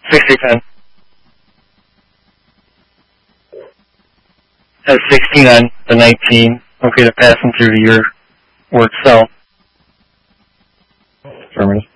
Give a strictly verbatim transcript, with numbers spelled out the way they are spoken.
sixty ten. Has sixteen on the nineteen. Okay to pass them through to your work cell. Affirmative.